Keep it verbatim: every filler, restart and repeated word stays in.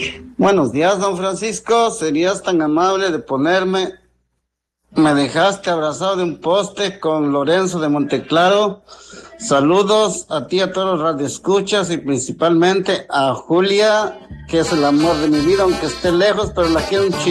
Buenos días, don Francisco. ¿Serías tan amable de ponerme? Me dejaste abrazado de un poste con Lorenzo de Monteclaro. Saludos a ti, a todos los radioescuchas y principalmente a Julia, que es el amor de mi vida, aunque esté lejos, pero la quiero un chingo.